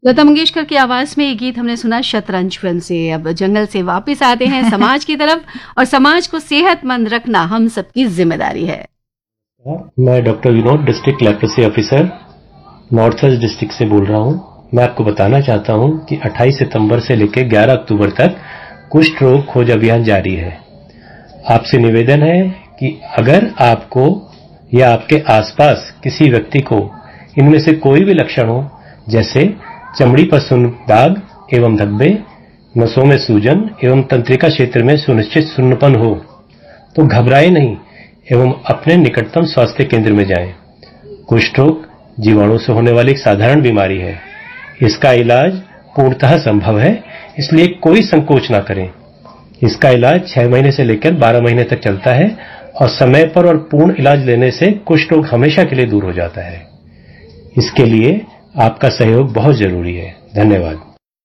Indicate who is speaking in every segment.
Speaker 1: लता मंगेशकर की आवाज में ये गीत हमने सुना शतरंज फिल्म से। अब जंगल से वापस आते हैं समाज की तरफ, और समाज को सेहतमंद रखना हम सबकी जिम्मेदारी है।
Speaker 2: मैं doctor Vinod, district leprosy officer, north east district से बोल रहा हूँ। मैं आपको बताना चाहता हूँ कि 28 सितंबर से लेकर 11 अक्टूबर तक कुष्ठ रोग खोज अभियान जारी है। आपसे निवेदन है कि अगर आपको या आपके आसपास किसी व्यक्ति को इनमें से कोई भी लक्षण हो, जैसे चमड़ी पर सुन्न दाग एवं धब्बे, नसों में सूजन एवं तंत्रिका क्षेत्र में सुनिश्चित सुन्नपन हो, तो घबराएं नहीं एवं अपने निकटतम स्वास्थ्य केंद्र में जाएं। कुष्ठ रोग जीवाणु से होने वाली एक साधारण बीमारी है। इसका इलाज पूर्णतः संभव है, इसलिए कोई संकोच ना करें। इसका इलाज 6 महीने से लेकर 12 महीने तक चलता है और समय पर और पूर्ण इलाज लेने से कुष्ठ रोग हमेशा के लिए दूर हो जाता है। इसके लिए आपका सहयोग बहुत जरूरी है। धन्यवाद।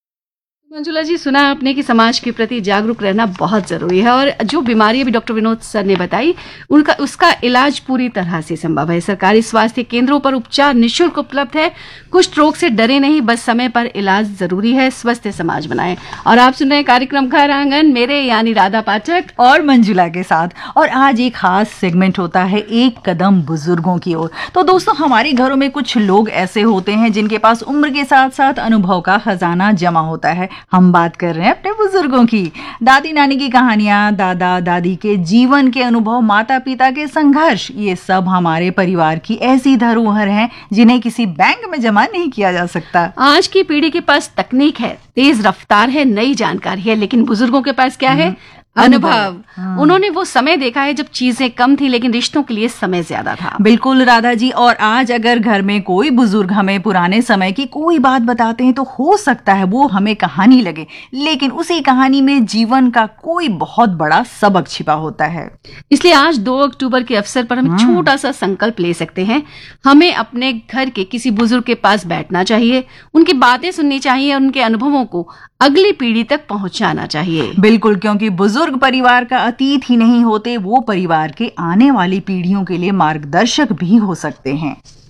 Speaker 1: मंजुला जी, सुना आपने कि समाज के प्रति जागरूक रहना बहुत जरूरी है, और जो बीमारी अभी डॉक्टर विनोद सर ने बताई उसका इलाज पूरी तरह से संभव है। सरकारी स्वास्थ्य केंद्रों पर उपचार निःशुल्क उपलब्ध है। कुष्ठ रोग से डरे नहीं, बस समय पर इलाज जरूरी है। स्वस्थ समाज बनाएं। और आप सुन रहे हैं कार्यक्रम घर आंगन, मेरे यानी राधा पाठक
Speaker 3: और मंजुला के साथ। और आज एक खास सेगमेंट होता है, एक कदम बुजुर्गों की ओर। तो दोस्तों, हमारे घरों में कुछ लोग ऐसे होते हैं जिनके पास उम्र के साथ साथ अनुभव का खजाना जमा होता है। हम बात कर रहे हैं अपने बुजुर्गों की। दादी नानी की कहानियां, दादा दादी के जीवन के अनुभव, माता पिता के संघर्ष, ये सब हमारे परिवार की ऐसी धरोहर हैं जिन्हें किसी बैंक में जमा नहीं किया जा सकता।
Speaker 1: आज की पीढ़ी के पास तकनीक है, तेज रफ्तार है, नई जानकारी है, लेकिन बुजुर्गों के पास क्या है? अनुभव। उन्होंने वो समय देखा है जब चीजें कम थी लेकिन रिश्तों के लिए समय ज्यादा था।
Speaker 3: बिल्कुल राधा जी। और आज अगर घर में कोई बुजुर्ग हमें पुराने समय की कोई बात बताते हैं तो हो सकता है वो हमें कहानी लगे, लेकिन उसी कहानी में जीवन का कोई बहुत बड़ा सबक छिपा होता है।
Speaker 1: इसलिए आज 2 अक्टूबर के अवसर पर हम छोटा सा संकल्प ले सकते हैं। हमें अपने घर के किसी बुजुर्ग के पास बैठना चाहिए, उनकी बातें सुननी चाहिए, उनके अनुभवों को अगली पीढ़ी तक पहुंचाना चाहिए।
Speaker 3: बिल्कुल, क्योंकि बुजुर्ग परिवार का अतीत ही नहीं होते, वो परिवार के आने वाली पीढ़ियों के लिए मार्गदर्शक भी हो सकते हैं।